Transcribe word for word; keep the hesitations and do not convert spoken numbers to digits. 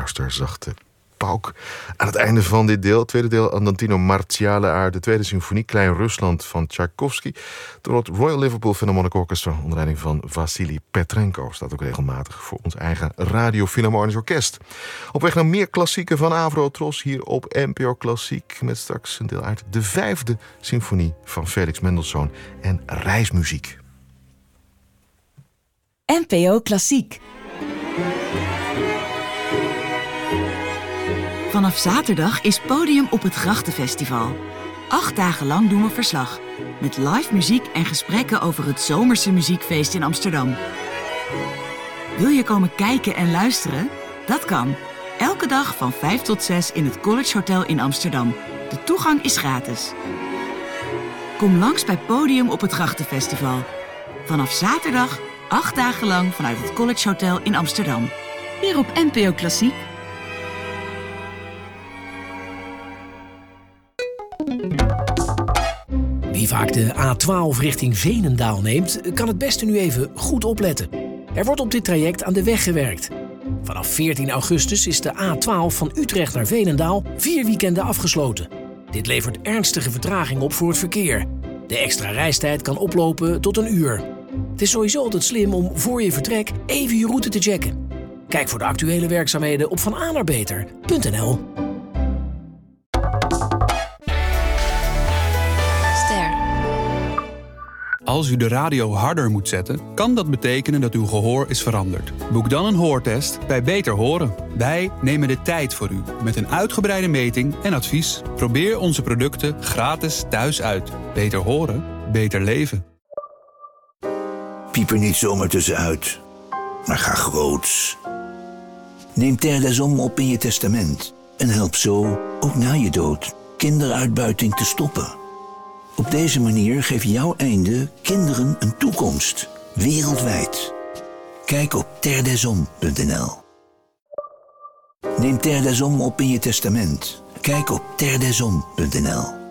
Master zachte pauk. Aan het einde van dit deel, het tweede deel, Andantino Martiale uit de tweede symfonie Klein Rusland van Tchaikovsky door het Royal Liverpool Philharmonic Orchestra onder leiding van Vassili Petrenko. Staat ook regelmatig voor ons eigen Radio Philharmonisch Orkest. Op weg naar meer klassieken van Avrotros hier op N P O Klassiek met straks een deel uit de vijfde symfonie van Felix Mendelssohn en reismuziek. N P O Klassiek. Vanaf zaterdag is Podium op het Grachtenfestival. Acht dagen lang doen we verslag. Met live muziek en gesprekken over het zomerse muziekfeest in Amsterdam. Wil je komen kijken en luisteren? Dat kan. Elke dag van vijf tot zes in het College Hotel in Amsterdam. De toegang is gratis. Kom langs bij Podium op het Grachtenfestival. Vanaf zaterdag, acht dagen lang vanuit het College Hotel in Amsterdam. Hier op N P O Klassiek. Wie vaak de A twaalf richting Veenendaal neemt, kan het beste nu even goed opletten. Er wordt op dit traject aan de weg gewerkt. Vanaf veertien augustus is de A twaalf van Utrecht naar Veenendaal vier weekenden afgesloten. Dit levert ernstige vertraging op voor het verkeer. De extra reistijd kan oplopen tot een uur. Het is sowieso altijd slim om voor je vertrek even je route te checken. Kijk voor de actuele werkzaamheden op vananaarbeter punt n l. Als u de radio harder moet zetten, kan dat betekenen dat uw gehoor is veranderd. Boek dan een hoortest bij Beter Horen. Wij nemen de tijd voor u met een uitgebreide meting en advies. Probeer onze producten gratis thuis uit. Beter horen, beter leven. Piep er niet zomaar tussenuit, maar ga groots. Neem Terre des Hommes op in je testament en help zo, ook na je dood, kinderuitbuiting te stoppen. Op deze manier geeft jouw einde kinderen een toekomst, wereldwijd. Kijk op terre des hommes punt n l. Neem Terre des Hommes op in je testament. Kijk op terre des hommes punt n l.